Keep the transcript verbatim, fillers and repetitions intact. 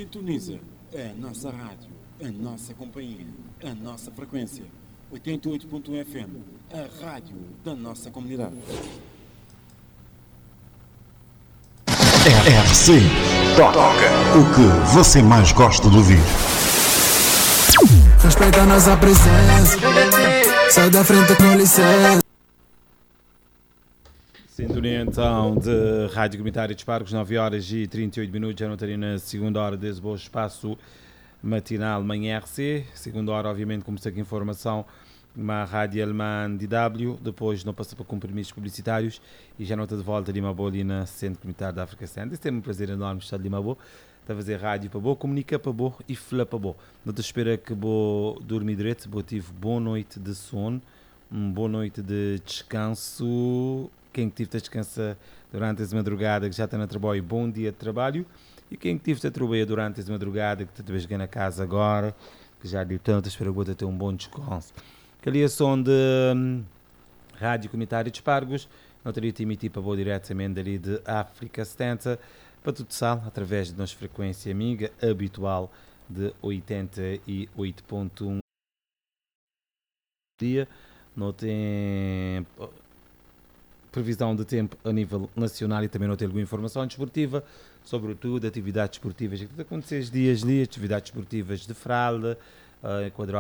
Sintoniza a nossa rádio, a nossa companhia, a nossa frequência. oitenta e oito ponto um F M, a rádio da nossa comunidade. R C Toca o que você mais gosta de ouvir. Respeita a nossa presença, sai da frente com licença. Sintonia então de Rádio Comunitária de Parcos, nove horas e trinta e oito minutos, já não estaria na segunda hora desse bom espaço matinal Manhã R C. Segunda hora, obviamente, como aqui informação, uma rádio alemã D W, depois não passa para compromissos publicitários e já não está de volta de Limabo ali na Centro Comunitário da África Central. Tem um prazer enorme estar de Limabo, está a fazer rádio para boa, comunica para boa e fala para boa. Não te espera que vou dormir direito, vou tive boa noite de sono, uma boa noite de descanso. Quem tive a descansar durante essa madrugada, que já está no trabalho, bom dia de trabalho. E quem tive a trabalhar durante essa madrugada, que está chegando a casa agora, que já deu tanto, espero que vou ter um bom descanso. Que ali é som de hum, Rádio Comunitária de Espargos, não teria te emitir para boa diretamente ali de África setenta, para tudo sal, através de nossa frequência amiga habitual de oitenta e oito ponto um dia. Não tem previsão de tempo a nível nacional e também não tem alguma informação desportiva, sobretudo atividades esportivas que acontecem estes dias ali, atividades esportivas de fralda, uh,